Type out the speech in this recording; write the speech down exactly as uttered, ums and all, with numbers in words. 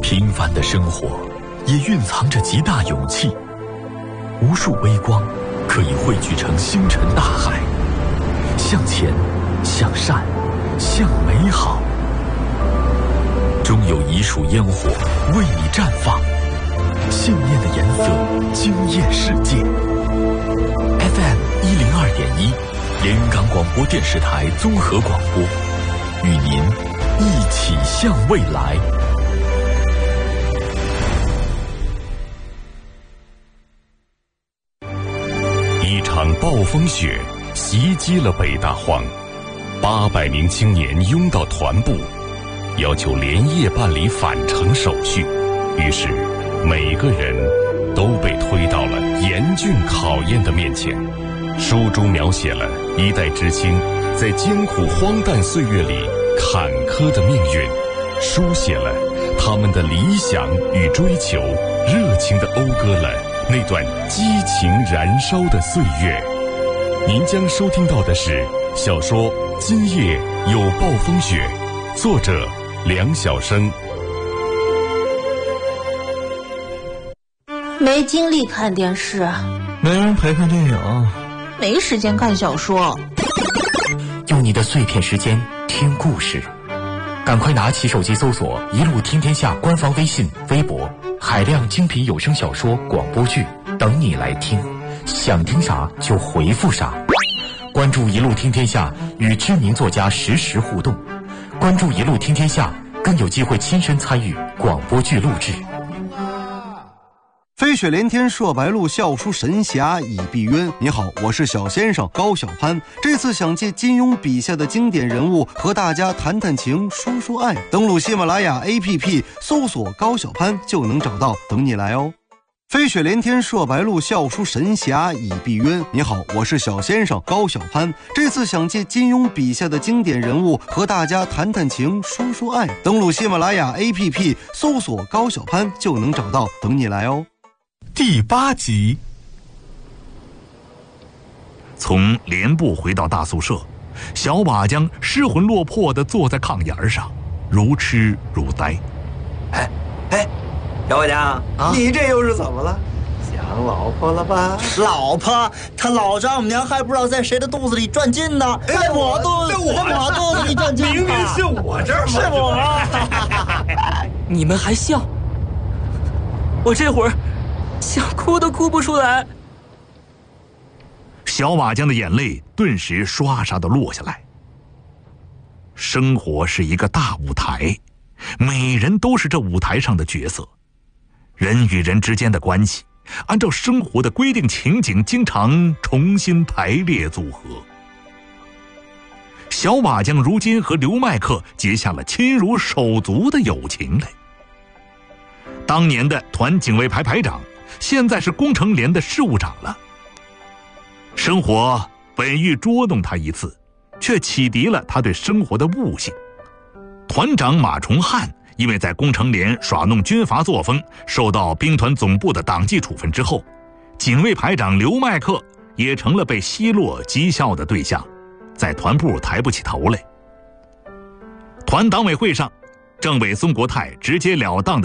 平凡的生活也蕴藏着极大勇气，无数微光可以汇聚成星辰大海。向前，向善，向美好，终有一束烟火为你绽放，信念的颜色惊艳世界。 F M 一零二点一，连云港广播电视台综合广播，与您一起向未来。一场暴风雪袭击了北大荒，八百名青年拥到团部，要求连夜办理返程手续。于是，每个人都被推到了严峻考验的面前。书中描写了一代知青在艰苦荒诞岁月里坎坷的命运，书写了他们的理想与追求，热情地讴歌了那段激情燃烧的岁月。您将收听到的是小说《今夜有暴风雪》，作者梁晓声。 没精力看电视， 没人陪看电影， 没时间看小说。 用你的碎片时间听故事，赶快拿起手机搜索一路听天下官方微信微博，海量精品有声小说广播剧等你来听，想听啥就回复啥。关注一路听天下，与知名作家实时互动，关注一路听天下，更有机会亲身参与广播剧录制。 飞雪连天射白鹿，笑书神侠倚碧鸳。你好，我是小先生高晓攀，这次想借金庸笔下的经典人物和大家谈谈情说说爱。登录喜马拉雅 A P P 搜索高晓攀就能找到，等你来哦。飞雪连天射白鹿，笑书神侠倚碧鸳。你好，我是小先生高晓攀，这次想借金庸笔下的经典人物和大家谈谈情说说爱。登录喜马拉雅 A P P 搜索高晓攀就能找到，等你来哦。 第八集。从连部回到大宿舍，小瓦匠失魂落魄地坐在炕沿上，如痴如呆。 哎哎，小瓦匠啊，你这又是怎么了？想老婆了吧？ 老婆，他老丈母娘还不知道在谁的肚子里转筋呢，在我肚子，在我肚子里转筋。 明明是我这儿， 是我。 你们还笑？我这会儿想哭都哭不出来。 小瓦匠的眼泪顿时刷刷地落下来。生活是一个大舞台，每人都是这舞台上的角色，人与人之间的关系按照生活的规定情景经常重新排列组合。小瓦匠如今和刘麦克结下了亲如手足的友情来。当年的团警卫排排长，现在是工程连的事务长了。生活本欲捉弄他一次，却启迪了他对生活的悟性。团长马崇汉因为在工程连耍弄军阀作风，受到兵团总部的党纪处分之后，警卫排长刘麦克也成了被奚落讥笑的对象，在团部抬不起头来。团党委会上，政委松国泰直截了当的